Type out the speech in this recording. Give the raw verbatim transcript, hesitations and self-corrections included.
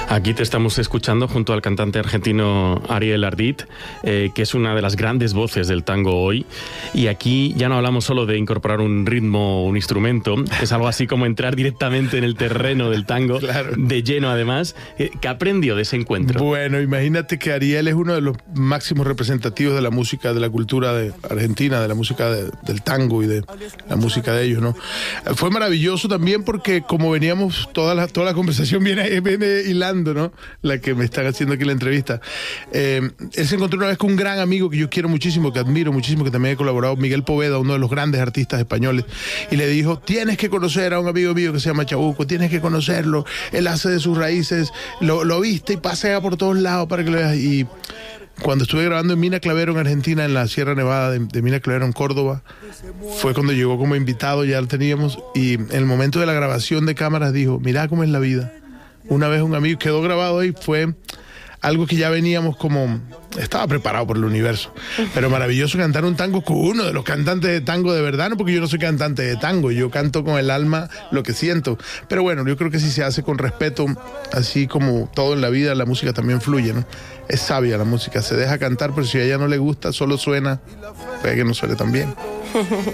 Aquí te estamos escuchando junto al cantante argentino Ariel Ardit, eh, que es una de las grandes voces del tango hoy. Y aquí ya no hablamos solo de incorporar un ritmo o un instrumento, es algo así como entrar directamente en el terreno del tango, claro, de lleno además. ¿Qué aprendió de ese encuentro? Bueno, imagínate que Ariel es uno de los máximos representativos de la música, de la cultura de Argentina, de la música de, del tango y de la música de ellos, ¿no? Fue maravilloso también porque como veníamos, toda la, toda la conversación viene, viene hilando, ¿no? La que me están haciendo aquí la entrevista. Eh, él se encontró una vez con un gran amigo que yo quiero muchísimo, que admiro muchísimo, que también he colaborado, Miguel Poveda, uno de los grandes artistas españoles, y le dijo, tienes que conocer a un amigo mío que se llama Chabuco, tienes que conocerlo, él hace de sus raíces, lo, lo viste y pasea por todos lados para que lo veas. Y cuando estuve grabando en Mina Clavero en Argentina, en la Sierra Nevada de, de Mina Clavero en Córdoba, fue cuando llegó como invitado, ya lo teníamos, y en el momento de la grabación de cámaras dijo, mirá cómo es la vida. Una vez un amigo quedó grabado ahí, fue algo que ya veníamos como, estaba preparado por el universo, pero maravilloso cantar un tango con uno de los cantantes de tango de verdad, no porque yo no soy cantante de tango, yo canto con el alma lo que siento, pero bueno, yo creo que si se hace con respeto, así como todo en la vida, la música también fluye, ¿no? Es sabia la música, se deja cantar, pero si a ella no le gusta, solo suena, puede que no suene tan bien.